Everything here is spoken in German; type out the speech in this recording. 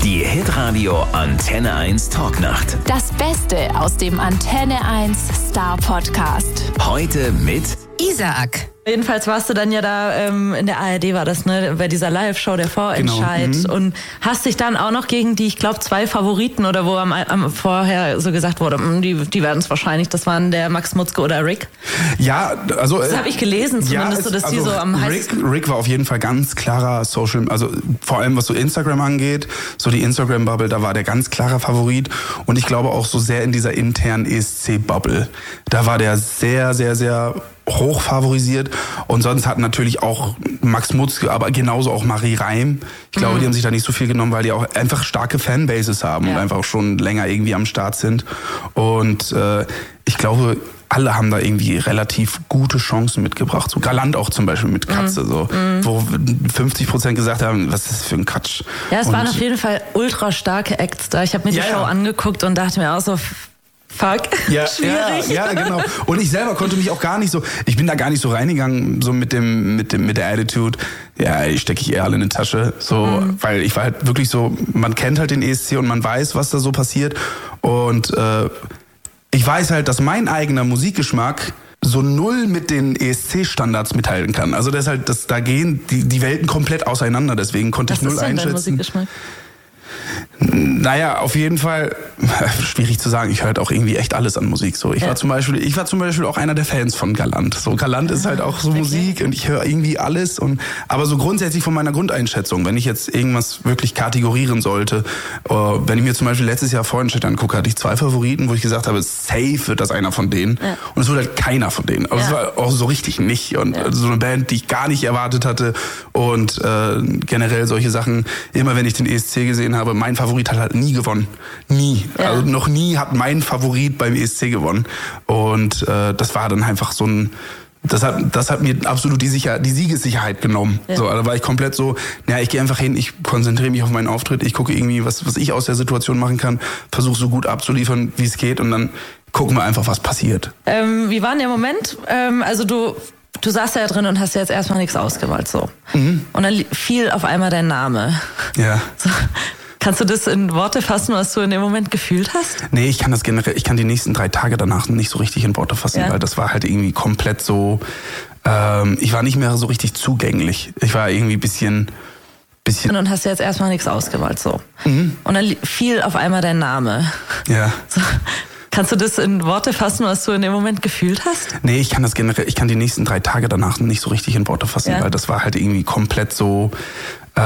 Die Hitradio Antenne 1 Talknacht. Das Beste aus dem Antenne 1 Star Podcast. Heute mit Isaac. Jedenfalls warst du dann ja da, in der ARD war das, ne, bei dieser Live-Show, der Vorentscheid. Genau. Und hast dich dann auch noch gegen die, ich glaube, 2 Favoriten oder wo am vorher so gesagt wurde, die werden es wahrscheinlich, das waren der Max Mutzke oder Rick. Ja, also... Das habe ich gelesen zumindest, so dass die so am heißesten... Rick war auf jeden Fall ganz klarer Social, also vor allem was so Instagram angeht, so die Instagram-Bubble, da war der ganz klarer Favorit. Und ich glaube auch so sehr in dieser internen ESC-Bubble. Da war der sehr, sehr, sehr hoch favorisiert. Und sonst hat natürlich auch Max Mutzke, aber genauso auch Marie Reim. Ich glaube, die haben sich da nicht so viel genommen, weil die auch einfach starke Fanbases haben und einfach auch schon länger irgendwie am Start sind. Und ich glaube, alle haben da irgendwie relativ gute Chancen mitgebracht. So Galant auch zum Beispiel mit Katze, so, wo 50% gesagt haben, was ist das für ein Quatsch. Ja, es waren auf jeden Fall ultra starke Acts da. Ich habe mir die Show angeguckt und dachte mir auch so, fuck, schwierig. Ja, genau. Und ich selber konnte mich auch gar nicht so, ich bin da gar nicht so reingegangen, so mit der Attitude, ja, ich stecke ich eher alle in die Tasche, so, weil ich war halt wirklich so, man kennt halt den ESC und man weiß, was da so passiert und ich weiß halt, dass mein eigener Musikgeschmack so null mit den ESC-Standards mithalten kann. Also das ist halt, da gehen die Welten komplett auseinander, deswegen konnte ich null einschätzen. Was ist denn dein Musikgeschmack? Naja, auf jeden Fall, schwierig zu sagen, ich höre halt auch irgendwie echt alles an Musik. So, ich war zum Beispiel auch einer der Fans von Galant. So, Galant ist halt auch so Musik und ich höre irgendwie alles. Aber so grundsätzlich von meiner Grundeinschätzung, wenn ich jetzt irgendwas wirklich kategorieren sollte, wenn ich mir zum Beispiel letztes Jahr Vorentscheid angucke, hatte ich 2 Favoriten, wo ich gesagt habe, safe wird das einer von denen. Ja. Und es wurde halt keiner von denen. Aber es war auch so richtig nicht. Und so eine Band, die ich gar nicht erwartet hatte. Und generell solche Sachen, immer wenn ich den ESC gesehen habe, mein Favorit hat halt nie gewonnen. Nie. Ja. Also noch nie hat mein Favorit beim ESC gewonnen. Und das war dann einfach so ein... Das hat mir absolut die Siegessicherheit genommen. Ja. So, da war ich komplett so, ich gehe einfach hin, ich konzentriere mich auf meinen Auftritt, ich gucke irgendwie, was ich aus der Situation machen kann, versuche so gut abzuliefern, wie es geht und dann gucken wir einfach, was passiert. Wie war denn der Moment? Also du saßt ja drin und hast ja jetzt erstmal nichts ausgemalt, so. Und dann fiel auf einmal dein Name. Ja. So. Kannst du das in Worte fassen, was du in dem Moment gefühlt hast? Nee, ich kann die nächsten 3 Tage danach nicht so richtig in Worte fassen, weil das war halt irgendwie komplett so, ich war nicht mehr so richtig zugänglich. Ich war irgendwie ein bisschen... Und hast ja jetzt erstmal nichts ausgemalt, so. Und dann fiel auf einmal dein Name. Ja. So. Kannst du das in Worte fassen, was du in dem Moment gefühlt hast? Nee, ich kann die nächsten 3 Tage danach nicht so richtig in Worte fassen, weil das war halt irgendwie komplett so,